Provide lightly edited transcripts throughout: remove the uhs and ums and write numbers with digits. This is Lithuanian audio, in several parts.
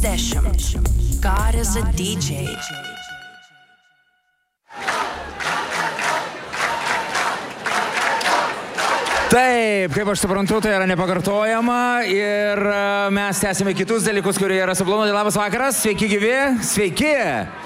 30. God is a DJ. Taip, kaip aš suprantu, tai yra nepakartojama ir mes tęsime kitus dalykus, kurie yra suplanuoti. Labas vakaras, sveiki gyvi, sveiki.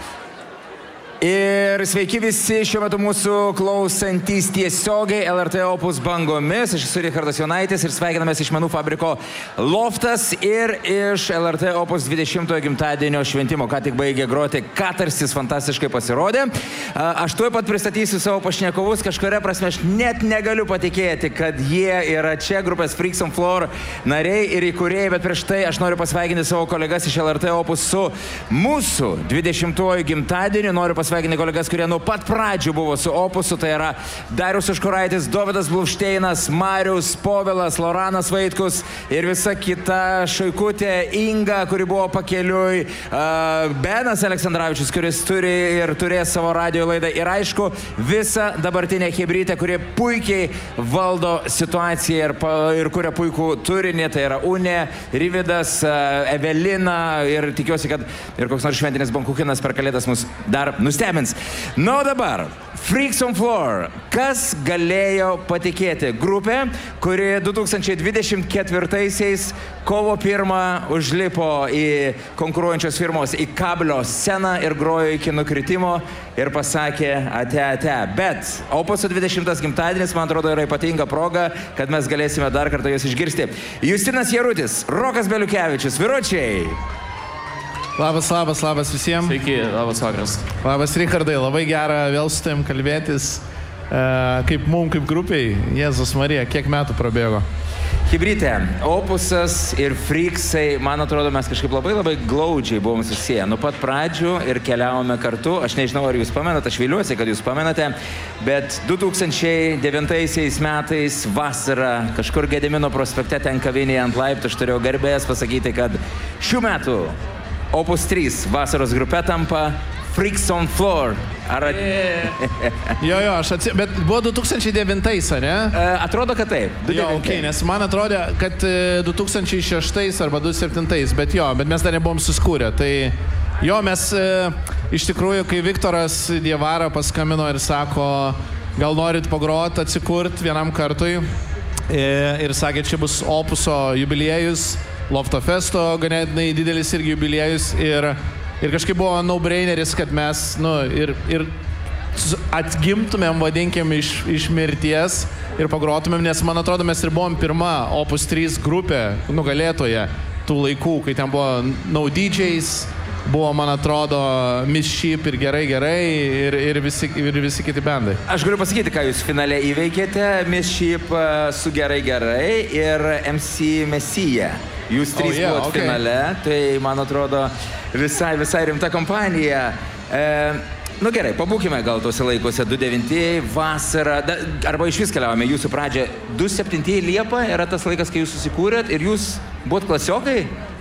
Ir sveiki visi šiuo metu mūsų klausantys tiesiogiai LRT Opus bangomis. Aš esu Richardas Jonaitis ir sveikinamės iš Menų fabriko Loftas ir iš LRT Opus 20-ojo gimtadienio šventimo. Ką tik baigė groti Katarsis, fantastiškai pasirodė. Aš tuoj pat pristatysiu savo pašnekovus. Kažkuria prasme aš net negaliu patikėti, kad jie yra čia, grupės Freaks on Floor nariai ir įkūrėjai, bet prieš tai aš noriu pasveikinti savo kolegas iš LRT Opus su mūsų 20-ojo gimtadieniu. Noriu pasveikinti kolegas, kurie nuo pat pradžių buvo su Opusu, tai yra Darius Užkuraitis, Dovydas Bluvšteinas, Marius Povilas, Loranas Vaitkus ir visa kita Šaikutė, Inga, kuri buvo pakeliui, Benas Aleksandravičius, kuris turi ir turės savo radijo laidą ir aišku, visa dabartinė chebrytė, kurie puikiai valdo situaciją ir kuria puikų turinį, tai yra Unė, Rividas, Evelina ir tikiuosi, kad ir koks nors šventinis bankuchinas per kalėdas mus dar nustebins. Na, dabar, Freaks on Floor. Kas galėjo patikėti? Grupė, kuri 2024-aisiais kovo 1 užlipo į konkuruojančios firmos į kablio sceną ir grojo iki nukritimo ir pasakė ate. Bet Opuso 20-as gimtadienis, man atrodo, yra ypatinga proga, kad mes galėsime dar kartą jūs išgirsti. Justinas Jarutis, Rokas Beliukevičius, vyručiai. Labas visiems. Sveiki, labas vakaras. Labas, Richardai, labai gera vėl su tavim kalbėtis, kaip mum, kaip grupiai. Jėzus Marija, kiek metų prabėgo? Chebrytė, Opusas ir Freaksai, man atrodo, mes kažkaip labai glaudžiai buvom susiję. Nuo pat pradžių ir keliavome kartu. Aš nežinau, ar jūs pamenate, aš viliuosi, kad jūs pamenate, bet 2009 metais vasarą kažkur Gedimino prospekte ten kavinėje ant laiptų aš turėjau garbės pasakyti, kad šių metų Opus 3 vasaros grupė tampa Freaks on Floor. Jo, bet buvo 2009, ar ne? Atrodo, kad taip. Jo, okay, nes man atrodė, kad 2006 arba 2007, bet mes dar nebuvom suskūrę. Tai jo, mes iš tikrųjų, kai Viktoras Dievara paskambino ir sako, gal norit pagrot, atsikurt vienam kartui ir sakė, čia bus Opuso jubiliejus, Lofto Festo ganėtinai didelis irgi jubiliejus ir kažkaip buvo no-braineris, kad mes ir atgimtumėm, vadinkim, iš mirties ir pagrotumėm, nes man atrodo mes ir buvom pirma Opus 3 grupė nugalėtoje tų laikų, kai ten buvo No DJs, buvo, man atrodo, Miss Sheep ir gerai ir visi kiti bendai. Aš galiu pasakyti, ką jūs finale įveikėte, Miss Sheep su gerai ir MC Mesija. Jūs 3 buvot finale, tai, man atrodo, visai rimta kompanija. Gerai, pabūkime gal tuose laikuose 2009 vasarą, arba iš vis keliavome jūsų pradžią. 2007 Liepa yra tas laikas, kai jūs susikūrėt ir jūs buvot klasiokai?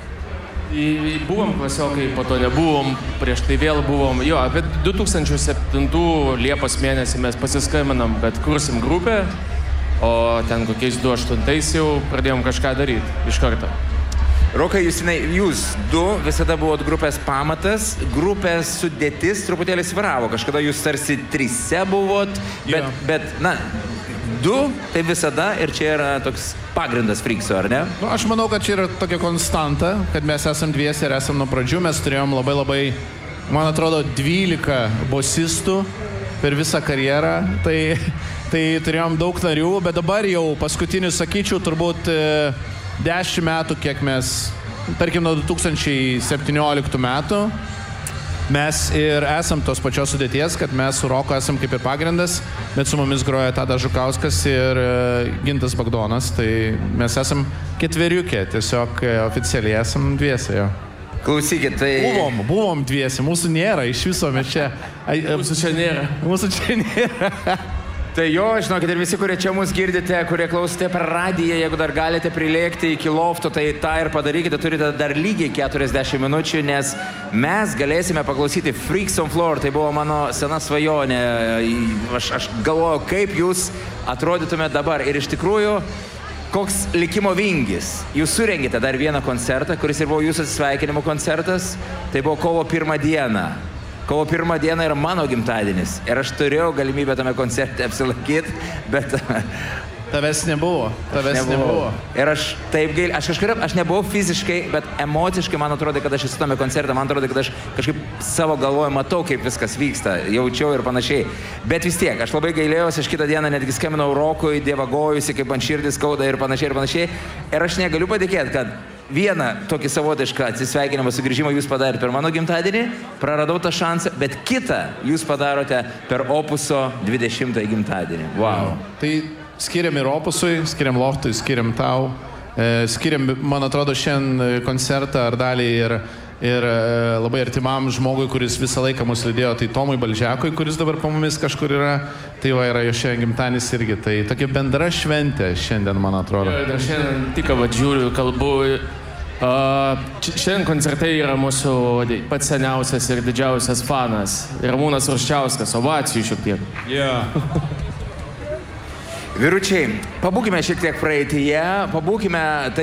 Buvom klasiokai, po to nebuvom, prieš tai vėl buvom. Jo, apie 2007 Liepos mėnesį mes pasiskambinam, kad kursim grupę, o ten kokiais 2008 jau pradėjom kažką daryti iš karto. Rokai, Justinai, jūs du visada buvot grupės pamatas, grupės sudėtis truputėlį sviravo. Kažkada jūs tarsi 3 buvot, bet du tai visada ir čia yra toks pagrindas Freaksų, ar ne? Aš manau, kad čia yra tokia konstanta, kad mes esam dviesi ir esam nuo pradžių. Mes turėjom labai, man atrodo, 12 bosistų per visą karjerą. Tai turėjom daug narių, bet dabar jau paskutinius, sakyčiau, turbūt 10 metų, kiek mes, tarkim, nuo 2017 metų, mes ir esam tos pačios sudėties, kad mes su Roku esam kaip ir pagrindas, bet su mumis groja Tadas Žukauskas ir Gintas Bagdonas, tai mes esam ketveriukė, tiesiog oficialiai esam dviese jo. Klausykit, tai... Buvom dviese, mūsų nėra, iš viso mes čia... Mūsų čia nėra. Tai jo, žinokit, ir visi, kurie čia mus girdite, kurie klausote per radiją, jeigu dar galite prilėkti iki Lofto, tai tą ir padarykite, turite dar lygiai 40 minučių, nes mes galėsime paklausyti Freaks on Floor, tai buvo mano sena svajonė. Aš galvoju, kaip jūs atrodytumėte dabar. Ir iš tikrųjų, koks likimo vingis. Jūs surengėte dar vieną koncertą, kuris ir buvo jūsų atsisveikinimo koncertas. Tai buvo kovo 1 dieną. Kovo 1 diena yra mano gimtadienis. Ir aš turėjau galimybę tame koncerte apsilankyti, bet... Tavęs nebuvo. Ir aš taip gailiu, aš nebuvau fiziškai, bet emociškai man atrodo, kad aš esu tame koncerte, man atrodo, kad aš kažkaip savo galvoje matau, kaip viskas vyksta, jaučiau ir panašiai. Bet vis tiek, aš labai gailėjausi, aš kitą dieną netgi skambinau Rokui, dievagojusi, kaip man širdis skauda ir panašiai. Ir aš negaliu patikėti, kad vieną tokį savotišką atsisveikinimą sugrįžimą jūs padarėte per mano gimtadienį, praradau tą šansą, bet kitą jūs padarote per Opuso 20-ąjį gimtadienį. Wow. Tai skiriam ir Opusui, skiriam Loftui, skiriam tau, skiriam, man atrodo, šiandien koncertą ar dalį ir labai artimam žmogui, kuris visą laiką mus lydėjo, tai Tomui Balžekui, kuris dabar po mumis kažkur yra, tai va yra jo šiandien gimtadienis irgi, tai tokia bendra šventė šiandien, man atrodo. Ir šiandien tik žiūriu, kalbu, šiandien koncerte yra mūsų pats seniausias ir didžiausias fanas, Ramūnas Ruščiauskas, ovacijų šiek tiek. Yeah. Vyručiai, pabūkime šiek tiek praeityje, pabūkime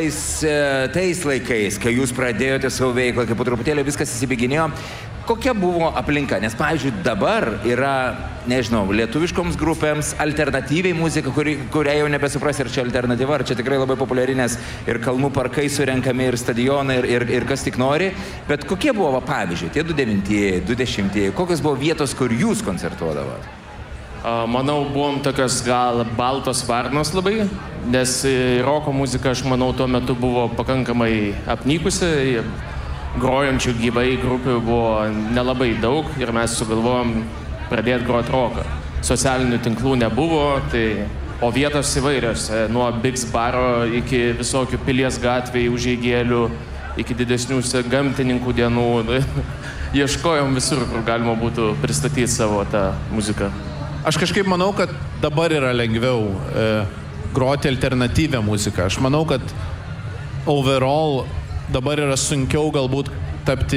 tais laikais, kai jūs pradėjote savo veiklą, kai po truputėlį viskas įsibėginėjo. Kokia buvo aplinka? Nes, pavyzdžiui, dabar yra, nežinau, lietuviškoms grupėms alternatyviai muzika, kurią jau nebesupras, ar čia alternatyva, ar čia tikrai labai populiari, nes ir kalnų parkai surenkami, ir stadionai, ir kas tik nori. Bet kokie buvo, pavyzdžiui, tie 20-ieji, 20-ieji, kokios buvo vietos, kur jūs koncertuodavote? Manau, buvom tokios gal baltos varnos labai, nes roko muzika, aš manau, tuo metu buvo pakankamai apnykusi, grojančių gyvai grupių buvo nelabai daug ir mes sugalvojom pradėti groti roką. Socialinių tinklų nebuvo, o vietos įvairios, nuo Bigs baro iki visokių Pilies gatvėje užeigėlių, iki didesnių gamtininkų dienų. Ieškojom visur, kur galima būtų pristatyti savo tą muziką. Aš kažkaip manau, kad dabar yra lengviau groti alternatyvę muziką. Aš manau, kad overall dabar yra sunkiau galbūt tapti,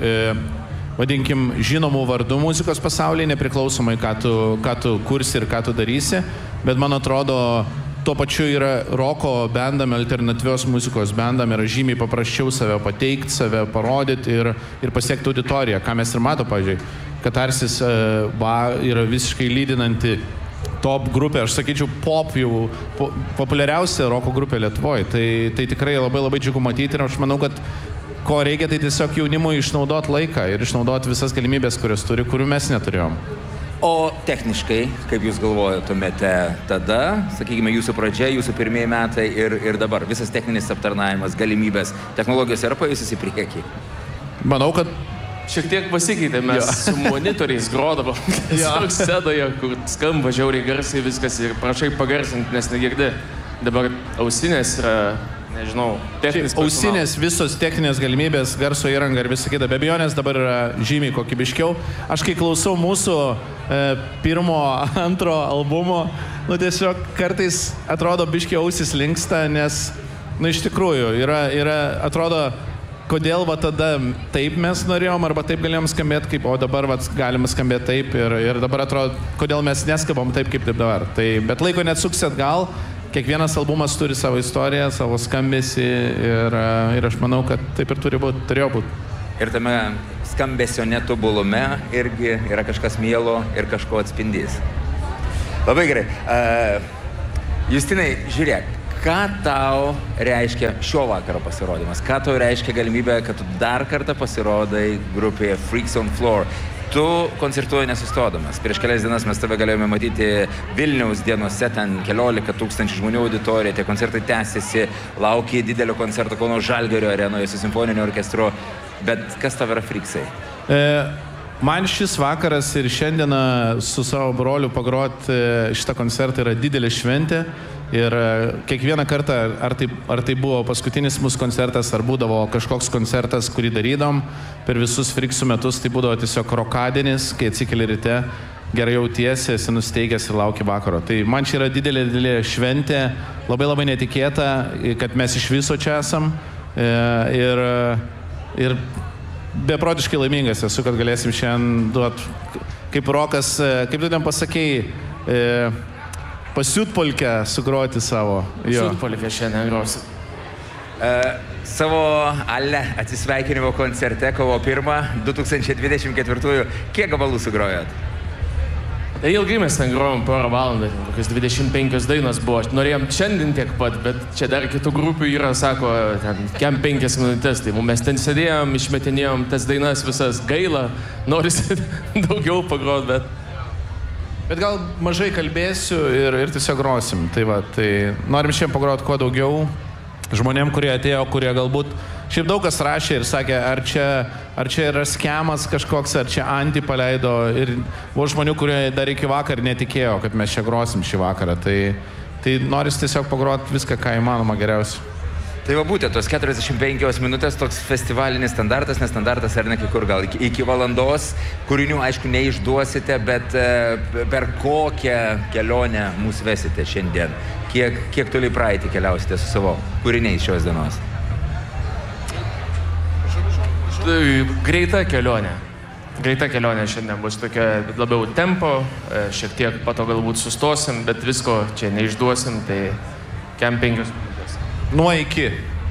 vadinkim, žinomų vardų muzikos pasaulyje, nepriklausomai, ką tu kursi ir ką tu darysi. Bet man atrodo, tuo pačiu yra roko bendam, alternatyvios muzikos bendam, yra žymiai paprasčiau save pateikti, save parodyti ir pasiekti auditoriją, ką mes ir mato, pavyzdžiui. Katarsis yra visiškai lydinanti top grupė, aš sakyčiau, pop jau populiariausia roko grupė Lietuvoje. Tai tikrai labai labai džiugu matyti ir aš manau, kad ko reikia, tai tiesiog jaunimui išnaudoti laiką ir išnaudoti visas galimybės, kurias turi, kurių mes neturėjom. O techniškai, kaip jūs galvojotumėte tada, sakykime, jūsų pradžia, jūsų pirmieji metai ir dabar, visas techninis aptarnavimas, galimybės, technologijos yra pajusis į priekį? Manau, kad šiek tiek pasikeitė, mes su monitoriais grodavom scenoje, kur skamba žiauriai garsiai viskas ir prašai pagarsinti, nes negirdi. Dabar ausinės yra, nežinau, techninis personalas. Ausinės, visos techninės galimybės, garso įranga ir visa kita. Be abejonės dabar yra žymiai kokybiškiau. Aš kai klausau mūsų pirmo, antro albumo, tiesiog kartais atrodo biškiai ausis linksta, nes, iš tikrųjų, atrodo, kodėl tada taip mes norėjom, arba taip galėjom skambėti, kaip, o dabar galime skambėti taip ir dabar atrodo, kodėl mes neskambam taip, kaip taip dabar. Bet laiko neatsuksi atgal, kiekvienas albumas turi savo istoriją, savo skambesį ir aš manau, kad taip ir turėjo būti. Ir tame skambesio netobulume irgi yra kažkas mielo ir kažko atspindys. Labai gerai. Justinai, žiūrėk. Ką tau reiškia šio vakaro pasirodymas? Ką tau reiškia galimybė, kad tu dar kartą pasirodai grupėje Freaks on Floor? Tu koncertuoji nesustodamas. Prieš kelias dienas mes tave galėjome matyti Vilniaus dienose, ten 14 000 žmonių auditorija, tie koncertai tęsiasi, laukia didelio koncerto Kauno Žalgirio arenoje su simfoniniu orkestru. Bet kas tau yra Freaksai? Man šis vakaras ir šiandieną su savo broliu pagroti šitą koncertą yra didelė šventė. Ir kiekvieną kartą, ar tai buvo paskutinis mūsų koncertas, ar būdavo kažkoks koncertas, kurį darydom per visus Freaksų metus, tai būdavo tiesiog rokadienis, kai atsikeli ryte, gerai jautiesi, esi nusteigęs ir lauki vakaro. Tai man čia yra didelė šventė, labai labai netikėta, kad mes iš viso čia esam ir beprotiškai laimingas esu, kad galėsim šiandien duoti, kaip Rokas, kaip tu ten pasakėjai, pasiutpolkę sugroti savo. Pasiutpolkę šiandien grosiu. Savo Ale atsisveikinimo koncerte kovo 1 2024. Kiek gabalų sugrojot? Tai ilgai mes ten grojom porą valandą, kokios 25 dainos buvo. Norėjom šiandien tiek pat, bet čia dar kitų grupių yra, sako, ten kem 5 minutės. Tai mes ten sėdėjom, išmetinėjom tas dainas visas, gaila, norisi daugiau pagrot, bet... Bet gal mažai kalbėsiu ir tiesiog grosim. Tai va, tai norim šiandien pagrot kuo daugiau žmonėm, kurie atėjo, kurie galbūt šiaip daug kas rašė ir sakė, ar čia yra skemas kažkoks, ar čia Anti paleido. Ir buvo žmonių, kurie dar iki vakar netikėjo, kad mes čia grosim šį vakarą. Tai noris tiesiog pagrot viską, ką įmanoma geriausiai. Tai va būtent tos 45 minutės toks festivalinis standartas, nestandartas ar ne kai kur gal iki valandos. Kūrinių, aišku, neišduosite, bet per kokią kelionę mūsų vesite šiandien? Kiek toli praeitį keliausite su savo kūriniais šios dienos? Greita kelionė. Greita kelionė šiandien bus tokia labiau tempo, šiek tiek pato galbūt sustosim, bet visko čia neišduosim, tai kem 5 minutės. Nuo iki.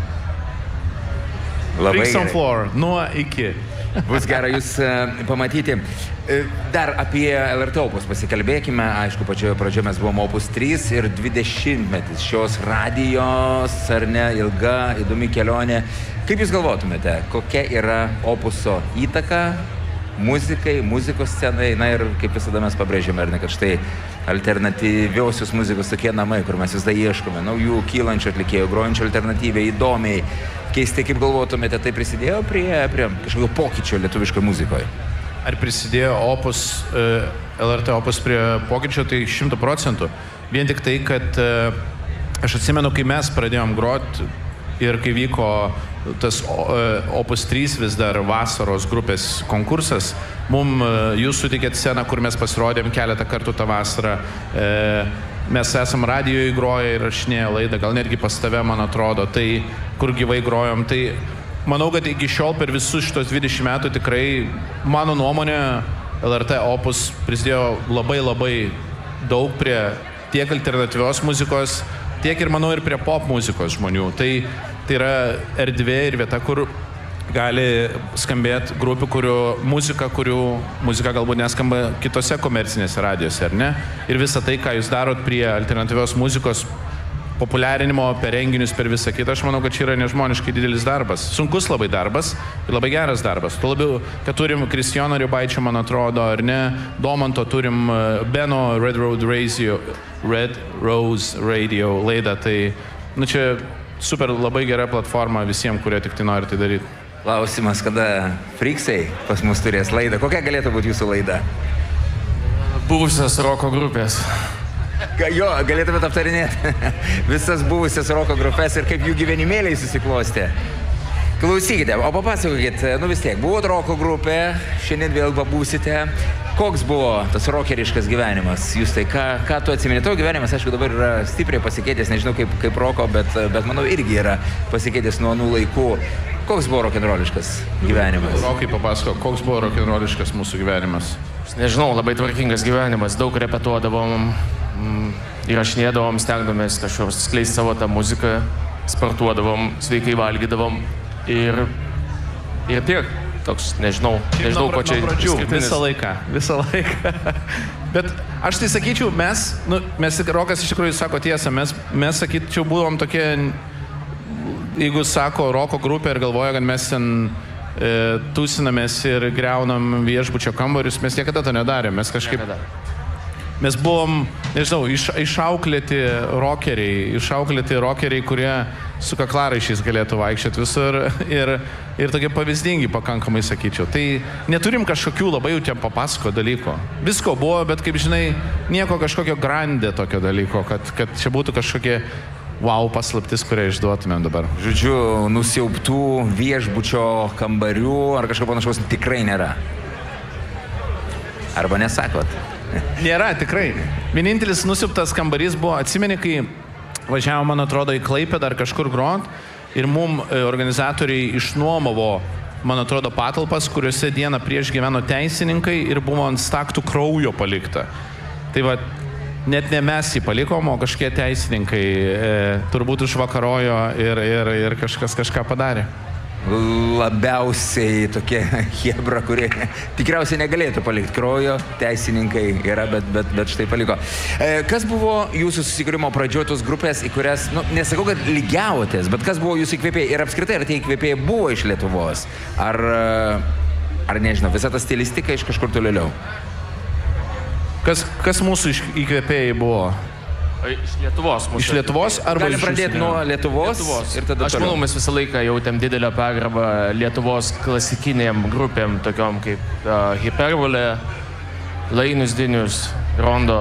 Labai Freaks on Floor. Nuo iki. Bus gera jūs pamatyti. Dar apie LRT Opus pasikalbėkime. Aišku, pačioje pradžioje mes buvom Opus 3 ir 20-metis šios radijos, ar ne, ilga, įdomi kelionė. Kaip jūs galvotumėte, kokia yra Opuso įtaka muzikai, muzikos scenai? Na ir kaip visada mes pabrėžėme, ar ne, kad štai alternatyviausios muzikos tokie namai, kur mes visada ieškome naujų, kylančių atlikėjų, grojančių alternatyviai, įdomiai. Keistai, kaip galvotumėte, tai prisidėjo prie kažkokio pokyčio lietuviškoje muzikoje? Ar prisidėjo LRT Opus prie pokyčio? Tai 100%. Vien tik tai, kad aš atsimenu, kai mes pradėjom groti ir kai vyko tas Opus 3 vis dar vasaros grupės konkursas, jūs sutikėt sceną, kur mes pasirodėm keletą kartų tą vasarą. Mes esam radijoje groję ir rašinėję laidą, gal netgi pas tave, man atrodo, tai kur gyvai grojom. Tai manau, kad iki šiol per visus šitos 20 metų tikrai, mano nuomonė, LRT Opus prisidėjo labai daug prie tiek alternatyvios muzikos, tiek ir, manau, ir prie pop muzikos žmonių. Tai yra erdvė ir vieta, kur gali skambėti grupių, kurių muzika galbūt neskamba kitose komercinėse radijose, ar ne? Ir visą tai, ką jūs darot prie alternatyvios muzikos populiarinimo, per renginius, per visą kitą, aš manau, kad čia yra nežmoniškai didelis darbas. Sunkus labai darbas ir labai geras darbas. Tuo labiau, kad turim Kristijono Ribaičio, man atrodo, ar ne? Domanto turim Beno Red Rose Radio laidą. Tai, čia super labai gera platforma visiems, kurie tik tai nori tai daryti. Klausimas, kada Freaksai pas mus turės laidą? Kokia galėtų būti jūsų laida? Buvusios roko grupės. Jo, galėtumėte aptarinėti visas buvusias roko grupės ir kaip jų gyvenimėliai susiklostė. Klausykite, o papasakokit, vis tiek, buvot roko grupė, šiandien vėl pabūsite. Koks buvo tas rokeriškas gyvenimas? Jūs tai, ką tu atsimeni? Tavo gyvenimas, aišku, dabar yra stipriai pasikeitęs, nežinau kaip roko, bet manau irgi yra pasikeitęs nuo anų laikų. Koks buvo rokenroliškas gyvenimas? Rokai papasako, koks buvo rokenroliškas mūsų gyvenimas? Nežinau, labai tvarkingas gyvenimas, daug repetuodavom, įrašinėdavom, stengdomės kažkur skleisti savo tą muziką, sportuodavom, sveikai valgydavom ir tiek. Toks, nežinau, ko čia išskirtinis. Visą laiką. Bet aš tai sakyčiau, mes rokas iš tikrųjų sako tiesą, mes sakyčiau, buvom tokie, jeigu sako roko grupė ir galvoja, kad mes ten tūsinamės ir greunam viešbučio kambarius, mes niekada to nedarėm. Mes kažkaip... Mes buvom, nežinau, išauklėti rokeriai, kurie su kaklaraišiais galėtų vaikščioti visur ir tokie pavyzdingi pakankamai, sakyčiau. Tai neturim kažkokių labai jau ten papasako dalyko. Visko buvo, bet kaip žinai, nieko kažkokio grandė tokio dalyko, kad čia būtų kažkokie wow paslaptis, kurią išduotumėm dabar. Žodžiu, nusiaubtų viešbučio kambarių ar kažko panašaus tikrai nėra. Arba nesakot. Nėra, tikrai. Vienintelis nusiaubtas kambarys buvo, atsimeni, kai važiavo, man atrodo, į Klaipėdą ar kažkur grot ir mum organizatoriai išnuomavo, man atrodo, patalpas, kuriuose dieną prieš gyveno teisininkai ir buvo ant staktų kraujo palikta. Tai va, net ne mes jį palikom, o kažkie teisininkai turbūt užvakarojo ir kažkas kažką padarė. Labiausiai tokie hebra, kurie tikriausiai negalėtų palikti kraujo, teisininkai yra, bet štai paliko. Kas buvo jūsų susikūrimo pradžioje tos grupės, į kurias, nesakau, kad lygiavotės, bet kas buvo jūsų įkvėpėjai ir apskritai, ar tie įkvėpėjai buvo iš Lietuvos? Ar nežinau, visa ta stilistika iš kažkur toliau? Kas mūsų įkvėpėjai buvo? Iš Lietuvos. Iš Lietuvos arba Galim pradėti nuo Lietuvos ir tada Aš manau, mes visą laiką jautėm didelę pagarbą Lietuvos klasikinėm grupėm, tokiom kaip Hiperbolė, Lainius Dinius, Rondo.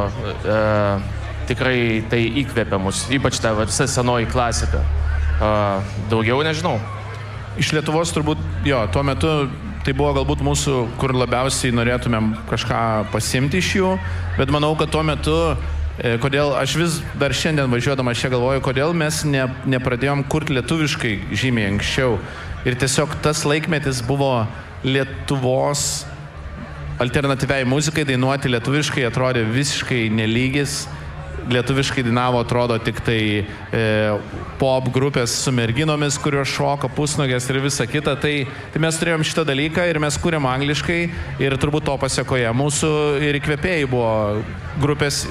Tikrai tai įkvėpia mus, ypač ta visa senoji klasika. Daugiau nežinau. Iš Lietuvos turbūt, tuo metu tai buvo galbūt mūsų, kur labiausiai norėtumėm kažką pasimti iš jų, bet manau, kad tuo metu kodėl aš vis dar šiandien važiuodamas čia galvoju, kodėl mes nepradėjom kurti lietuviškai žymiai anksčiau. Ir tiesiog tas laikmetis buvo Lietuvos alternatyviai muzikai, dainuoti lietuviškai atrodė visiškai nelygis. Lietuviškai dainavo, atrodo, tik tai pop grupės su merginomis, kurios šoka pusnogės ir visa kita. Tai mes turėjom šitą dalyką ir mes kūrėm angliškai ir turbūt to pasekoje. Mūsų ir įkvėpėjai buvo grupės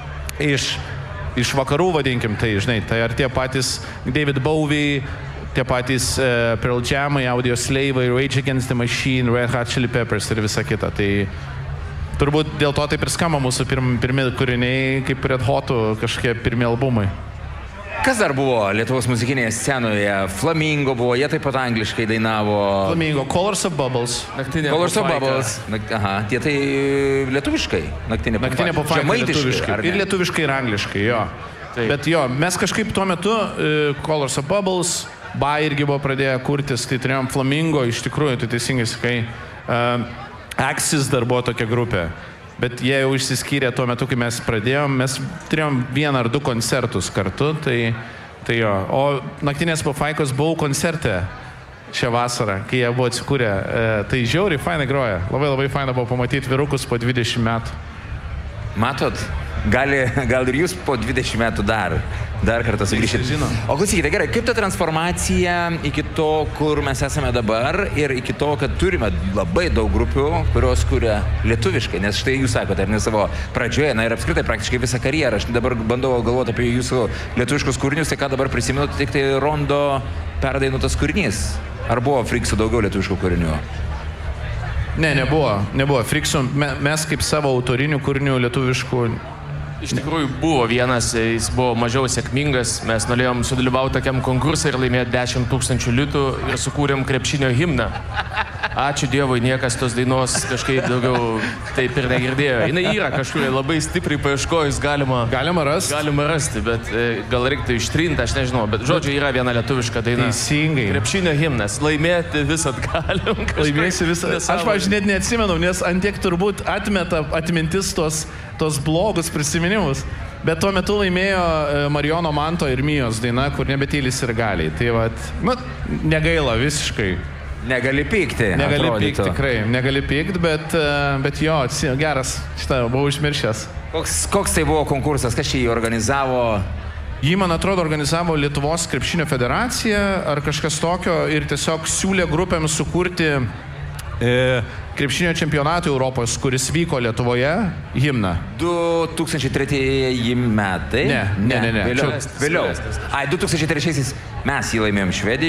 iš vakarų, vadinkim, tai, žinai, tai ar tie patys David Bowie, tie patys Pearl Jam'ai, Audioslave, Rage Against the Machine, Red Hot Chili Peppers ir visa kita. Tai turbūt dėl to taip ir skamba mūsų pirmi kūriniai, kaip Red Hot'ų kažkokie pirmi albumai. Kas dar buvo Lietuvos muzikinėje scenoje? Flamingo buvo, jie taip pat angliškai dainavo. Flamingo, Colors of Bubbles. Colors of Bubbles. Aha, tie tai lietuviškai. Naktinė Pufaika lietuviškai. Ir lietuviškai ir angliškai, jo. Taip. Bet mes kažkaip tuo metu Colors of Bubbles, irgi buvo pradėję kurtis, tai turėjom Flamingo, iš tikrųjų, tai teisingai sakai. Axis dar buvo tokia grupė. Bet jie jau išsiskyrė tuo metu, kai mes pradėjom. Mes turėjom 1 ar 2 koncertus kartu, tai jo. O Naktinės Pufaikos buvau koncerte šią vasarą, kai jie buvo atsikūrę. Tai žiauriai fainai groja. Labai labai faina buvo pamatyti vyrukus po 20 metų. Matot, gal ir jūs po 20 metų dar kartą sugrįšit. O klausykite, gerai, kaip ta transformacija iki to, kur mes esame dabar ir iki to, kad turime labai daug grupių, kurios kuria lietuviškai, nes štai jūs sakote, ar ne savo pradžioje, ir apskritai praktiškai visą karjerą. Aš dabar bandau galvoti apie jūsų lietuviškus kūrinius, tai ką dabar prisimenu, tik tai Rondo perdainuotas kūrinys. Ar buvo Friksų daugiau lietuviškų kūrinių? Ne, nebuvo. Friksų, mes kaip savo autorinių kūrinių lietuviškų. Iš tikrųjų buvo vienas, jis buvo mažiau sėkmingas, mes norėjom sudalyvauti tokiam konkursą ir laimėti 10 000 litų ir sukūrėm krepšinio himną. Ačiū Dievui, niekas tos dainos kažkaip daugiau taip ir negirdėjo. Jis yra kažkur labai stipriai paieškojus, galima rasti, bet gal reiktų ištrinti, aš nežinau, bet žodžiu yra viena lietuviška daina. Teisingai. Krepšinio himnas, laimėti visat galim. Laimėsi visą. Aš net neatsimenu, nes antiek turbūt atmintis tos blogus prisiminimus. Bet tuo metu laimėjo Marijono Manto ir Mijos daina, kur nebetylis ir galiai. Tai negaila visiškai. Negali pykti. Negali pykti, tikrai. Negali pykti, bet jo, geras. Šitą buvau užmiršęs. Koks tai buvo konkursas? Kas čia jį organizavo? Jį, man atrodo, organizavo Lietuvos krepšinio federacija ar kažkas tokio ir tiesiog siūlė grupėms sukurti krepšinio čempionatui Europos, kuris vyko Lietuvoje, himną. 2003 metai? Ne. Vėliau. 2003 mes jį laimėjom Švedijoje.